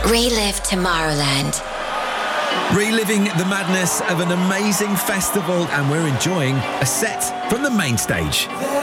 Relive Tomorrowland. Reliving the madness of an amazing festival, and we're enjoying a set from the main stage.